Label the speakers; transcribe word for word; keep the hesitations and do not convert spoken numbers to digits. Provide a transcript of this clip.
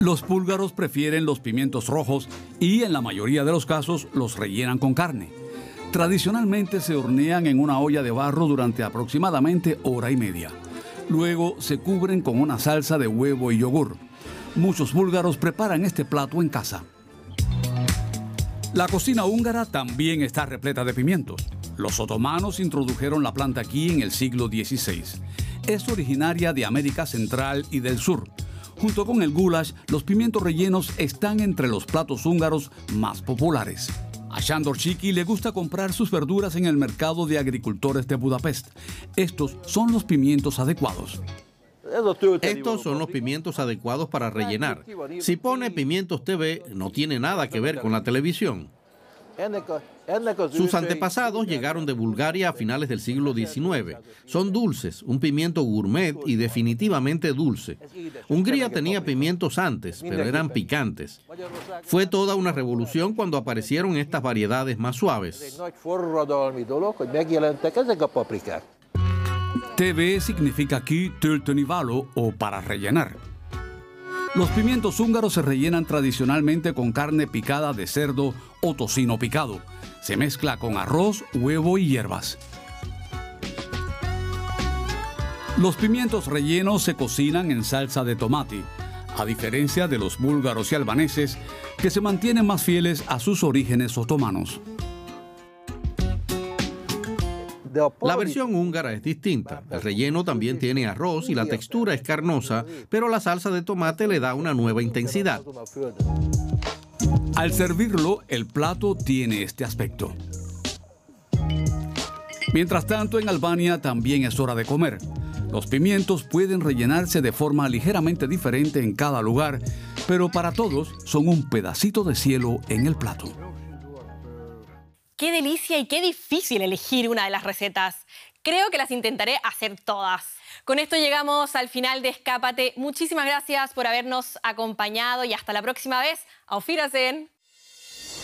Speaker 1: Los búlgaros prefieren los pimientos rojos y en la mayoría de los casos los rellenan con carne. Tradicionalmente se hornean en una olla de barro durante aproximadamente hora y media. Luego se cubren con una salsa de huevo y yogur. Muchos búlgaros preparan este plato en casa. La cocina húngara también está repleta de pimientos. Los otomanos introdujeron la planta aquí en el siglo dieciséis. Es originaria de América Central y del Sur. Junto con el goulash, los pimientos rellenos están entre los platos húngaros más populares. A Sándor Csiky le gusta comprar sus verduras en el mercado de agricultores de Budapest. Estos son los pimientos adecuados.
Speaker 2: Estos son los pimientos adecuados para rellenar. Si pone pimientos T V, no tiene nada que ver con la televisión. Sus antepasados llegaron de Bulgaria a finales del siglo diecinueve. Son dulces, un pimiento gourmet y definitivamente dulce. Hungría tenía pimientos antes, pero eran picantes. Fue toda una revolución cuando aparecieron estas variedades más suaves.
Speaker 1: T V significa aquí töltöniváló o para rellenar. Los pimientos húngaros se rellenan tradicionalmente con carne picada de cerdo o tocino picado. Se mezcla con arroz, huevo y hierbas. Los pimientos rellenos se cocinan en salsa de tomate, a diferencia de los búlgaros y albaneses, que se mantienen más fieles a sus orígenes otomanos.
Speaker 2: La versión húngara es distinta. El relleno también tiene arroz y la textura es carnosa, pero la salsa de tomate le da una nueva intensidad.
Speaker 1: Al servirlo, el plato tiene este aspecto. Mientras tanto, en Albania también es hora de comer. Los pimientos pueden rellenarse de forma ligeramente diferente en cada lugar, pero para todos son un pedacito de cielo en el plato.
Speaker 3: ¡Qué delicia y qué difícil elegir una de las recetas! Creo que las intentaré hacer todas. Con esto llegamos al final de Escápate. Muchísimas gracias por habernos acompañado y hasta la próxima vez. Auf Wiedersehen.